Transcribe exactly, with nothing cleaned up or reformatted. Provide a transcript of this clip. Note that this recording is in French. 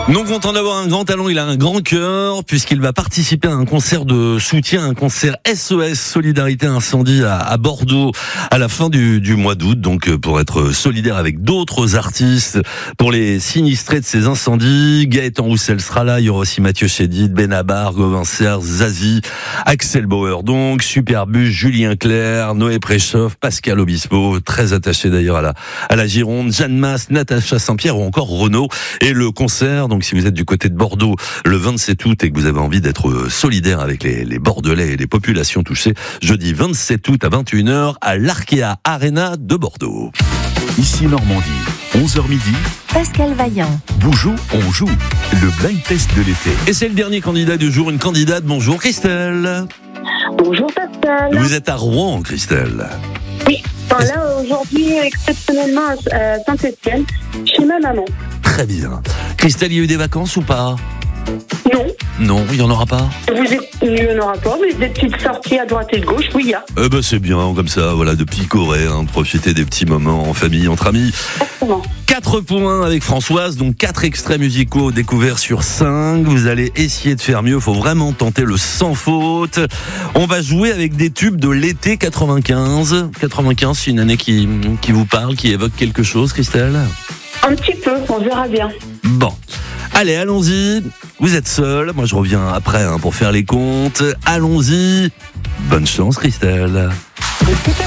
Non content d'avoir un grand talent, il a un grand cœur puisqu'il va participer à un concert de soutien, un concert S O S Solidarité Incendie à, à Bordeaux à la fin du, du mois d'août. Donc pour être solidaire avec d'autres artistes, pour les sinistrés de ces incendies, Gaëtan Roussel sera là, il y aura aussi Mathieu Chédid, Benabar, Gauvin Serre, Zazie, Axel Bauer, donc Superbus, Julien Clerc, Noé Préchoff, Pascal Obispo, très attaché d'ailleurs à la, à la Gironde, Jeanne Masse, Natacha Saint-Pierre ou encore Renaud. Et le concert, donc si vous êtes du côté de Bordeaux le vingt-sept août et que vous avez envie d'être solidaire avec les, les Bordelais et les populations touchées, jeudi vingt-sept août à vingt et une heures à l'Arkea Arena de Bordeaux. Ici Normandie, onze heures midi. Pascal Vaillant. Bonjour, on joue. Le blind test de l'été. Et c'est le dernier candidat du jour, une candidate. Bonjour Christelle. Bonjour Pascal. Vous êtes à Rouen, Christelle. Oui, enfin, là aujourd'hui exceptionnellement à Saint-Etienne, chez ma maman. Très bien. Christelle, il y a eu des vacances ou pas? Non. Non, il n'y en aura pas. Vous êtes, il n'y en aura pas, mais des petites sorties à droite et de gauche, oui, il y a. Eh ben c'est bien, comme ça, voilà, de picorer, hein, de profiter des petits moments en famille, entre amis. Exactement. Quatre points avec Françoise, donc quatre extraits musicaux découverts sur cinq. Vous allez essayer de faire mieux, il faut vraiment tenter le sans faute. On va jouer avec des tubes de l'été quatre-vingt-quinze. quatre-vingt-quinze, c'est une année qui, qui vous parle, qui évoque quelque chose, Christelle? Un petit peu, on verra bien. Bon. Allez, allons-y. Vous êtes seul. Moi, je reviens après hein, pour faire les comptes. Allons-y. Bonne chance, Christelle. Tout à